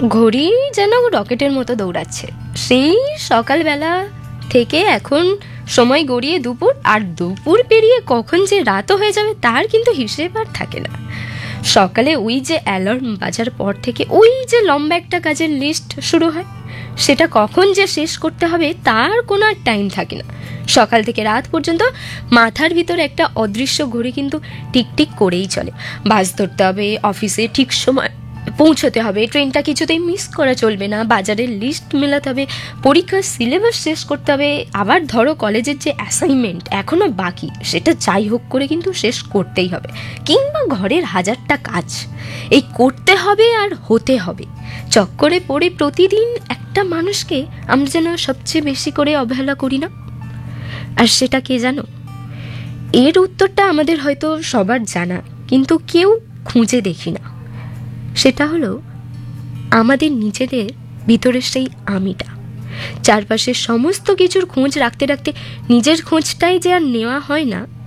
ঘড়ি যেন রকেটের মতো দৌড়াচ্ছে। সেই সকালবেলা থেকে এখন সময় গড়িয়ে দুপুর, আর দুপুর পেরিয়ে কখন যে রাতও হয়ে যাবে তার কিন্তু হিসেব আর থাকে না। সকালে ওই যে অ্যালার্ম বাজার পর থেকে ওই যে লম্বা একটা কাজের লিস্ট শুরু হয়, সেটা কখন যে শেষ করতে হবে তার কোনো আর টাইম থাকে না। সকাল থেকে রাত পর্যন্ত মাথার ভিতর একটা অদৃশ্য ঘড়ি কিন্তু টিকটিক করেই চলে। বাস ধরতে হবে, অফিসে ঠিক সময় পৌঁছতে হবে, ট্রেনটা কিছুতেই মিস করা চলবে না, বাজারের লিস্ট মেলাতে হবে, পরীক্ষার সিলেবাস শেষ করতে হবে, আবার ধরো কলেজের যে অ্যাসাইনমেন্ট এখনও বাকি সেটা যাই হোক করে কিন্তু শেষ করতেই হবে, কিংবা ঘরের হাজারটা কাজ এই করতে হবে আর হতে হবে। চক্করে পড়ে প্রতিদিন একটা মানুষকে আমরা যেন সবচেয়ে বেশি করে অবহেলা করি না। আর সেটা কে জানো? এর উত্তরটা আমাদের হয়তো সবার জানা, কিন্তু কেউ খুঁজে দেখি না। সেটা হলো আমাদের নিজেদের ভিতরের সেই আমিটা। চারপাশের সমস্ত কিছুর খোঁজ রাখতে রাখতে নিজের খোঁজটাই যে আর নেওয়া হয় না,